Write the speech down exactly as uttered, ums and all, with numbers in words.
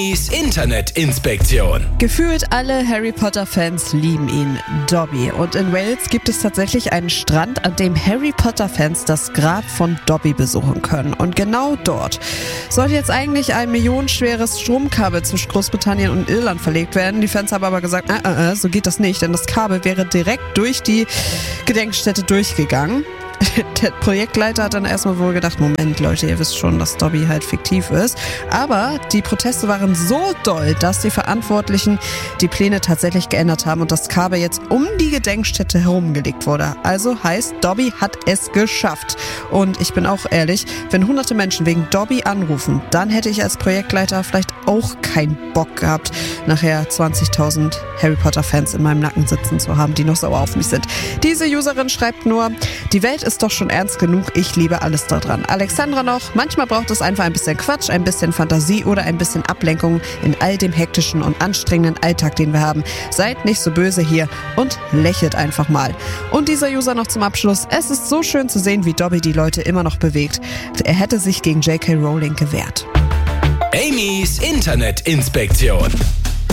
Amy's Internetinspektion. Gefühlt alle Harry Potter-Fans lieben ihn, Dobby. Und in Wales gibt es tatsächlich einen Strand, an dem Harry Potter-Fans das Grab von Dobby besuchen können. Und genau dort sollte jetzt eigentlich ein millionenschweres Stromkabel zwischen Großbritannien und Irland verlegt werden. Die Fans haben aber gesagt, äh, äh, so geht das nicht, denn das Kabel wäre direkt durch die Gedenkstätte durchgegangen. Der Projektleiter hat dann erstmal wohl gedacht, Moment Leute, ihr wisst schon, dass Dobby halt fiktiv ist. Aber die Proteste waren so doll, dass die Verantwortlichen die Pläne tatsächlich geändert haben und das Kabel jetzt um die Gedenkstätte herumgelegt wurde. Also heißt, Dobby hat es geschafft. Und ich bin auch ehrlich, wenn hunderte Menschen wegen Dobby anrufen, dann hätte ich als Projektleiter vielleicht auch keinen Bock gehabt, nachher zwanzigtausend Harry Potter Fans in meinem Nacken sitzen zu haben, die noch sauer auf mich sind. Diese Userin schreibt nur, die Welt ist doch schon ernst genug, ich liebe alles daran. Alexandra noch, manchmal braucht es einfach ein bisschen Quatsch, ein bisschen Fantasie oder ein bisschen Ablenkung in all dem hektischen und anstrengenden Alltag, den wir haben. Seid nicht so böse hier und lächelt einfach mal. Und dieser User noch zum Abschluss, es ist so schön zu sehen, wie Dobby die Leute immer noch bewegt. Er hätte sich gegen J K Rowling gewehrt. Amy's Internetinspektion.